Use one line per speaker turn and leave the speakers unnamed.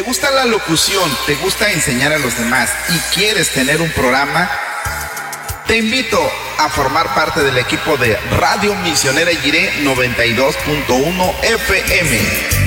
gusta la locución, te gusta enseñar a los demás y quieres tener un programa? Te invito a formar parte del equipo de Radio Misionera Jiré 92.1 FM.